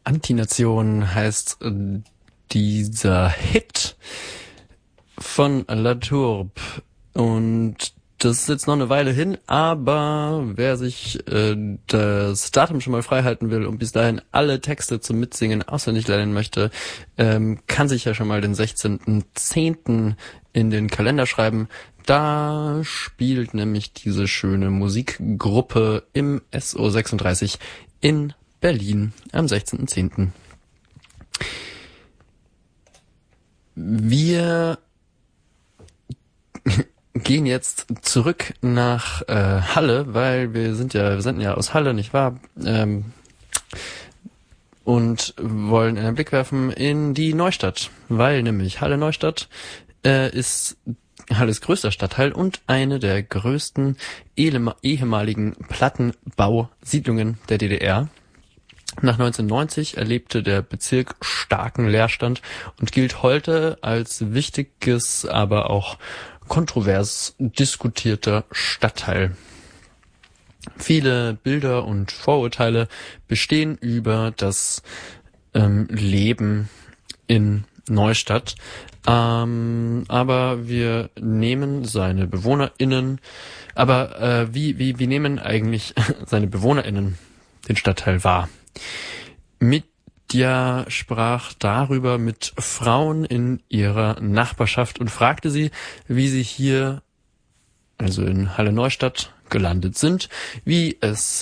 Antination heißt dieser Hit von La Tourbe. Und das ist jetzt noch eine Weile hin, aber wer sich das Datum schon mal frei halten will und bis dahin alle Texte zum Mitsingen auswendig lernen möchte, kann sich ja schon mal den 16.10. in den Kalender schreiben. Da spielt nämlich diese schöne Musikgruppe im SO36 in Berlin am 16.10. Wir gehen jetzt zurück nach Halle, weil wir senden ja aus Halle, nicht wahr? Und wollen einen Blick werfen in die Neustadt, weil nämlich Halle-Neustadt ist Halles größter Stadtteil und eine der größten ehemaligen Plattenbausiedlungen der DDR. Nach 1990 erlebte der Bezirk starken Leerstand und gilt heute als wichtiges, aber auch kontrovers diskutierter Stadtteil. Viele Bilder und Vorurteile bestehen über das Leben in Neustadt, aber wir nehmen seine BewohnerInnen, wie nehmen eigentlich seine BewohnerInnen den Stadtteil wahr? Mitja sprach darüber mit Frauen in ihrer Nachbarschaft und fragte sie, wie sie hier, also in Halle-Neustadt, gelandet sind, wie es